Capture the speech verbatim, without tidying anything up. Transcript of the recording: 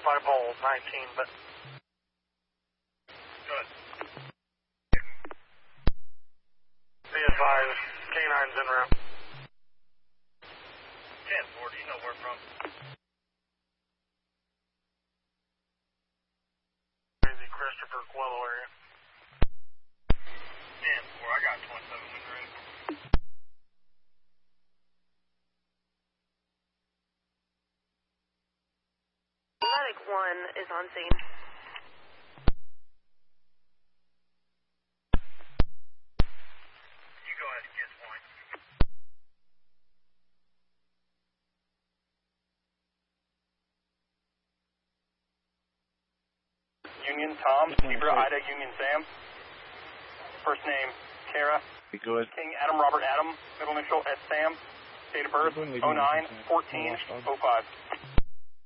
five hole nineteen, but... Good. Be advised, K nine's en route. ten four, do you know where from? Crazy Christopher Coelho area. ten four, I got twenty-seven wind ready. Medic one is on scene. You go ahead and get point. Union Tom, Zebra Ida Union Sam. First name Kara. Good. King Adam Robert Adam. Middle initial S Sam. Date of birth oh nine fourteen oh five.